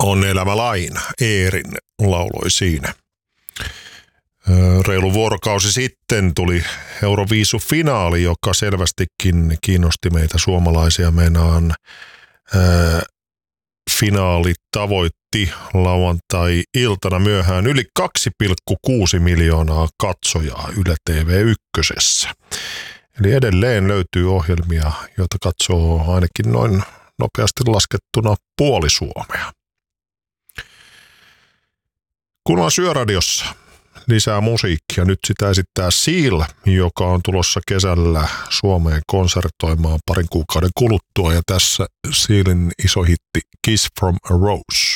On elämä laina. Eerin lauloi siinä. Reilu vuorokausi sitten tuli Euroviisu-finaali, joka selvästikin kiinnosti meitä suomalaisia. Meinaan finaali tavoitti lauantai-iltana myöhään yli 2,6 miljoonaa katsojaa Yle TV1. Eli edelleen löytyy ohjelmia, joita katsoo ainakin noin nopeasti laskettuna puoli Suomea. Kun on Syöradiossa lisää musiikkia, nyt sitä esittää Seal, joka on tulossa kesällä Suomeen konsertoimaan parin kuukauden kuluttua. Ja tässä Sealin iso hitti Kiss from a Rose.